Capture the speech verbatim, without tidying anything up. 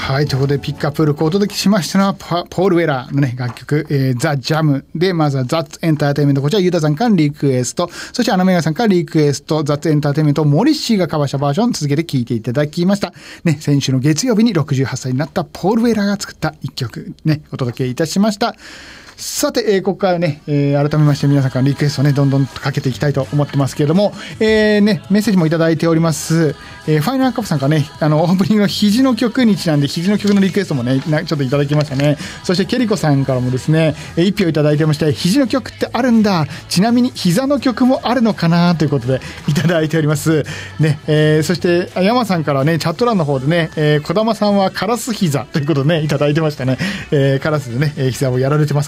はい、ということでピックアップルコをお届けしましたのはポール・ウェラーの、ね、楽曲、えー、ザ・ジャムで、まずはザッツエンターテインメント、こちらユダさんからリクエスト、そしてアナメガさんからリクエスト、ザッツエンターテインメントモリッシーがカバーしたバージョン続けて聴いていただきました、ね、先週の月曜日にろくじゅうはっさいになったポール・ウェラーが作った一曲、ね、お届けいたしました。さて、えー、ここからね、えー、改めまして皆さんからリクエストをねどんどんかけていきたいと思ってますけれども、えーね、メッセージもいただいております、えー、ファイナルカップさんからねあのオープニングの肘の曲にちなんで肘の曲のリクエストもねちょっといただきましたね。そしてケリコさんからもですね一票いただいてまして、肘の曲ってあるんだ、ちなみに膝の曲もあるのかなということでいただいておりますね。えー、そして山さんからねチャット欄の方でね、えー、小玉さんはカラス膝ということでねいただいてましたね。えー、カラスでね膝をやられてます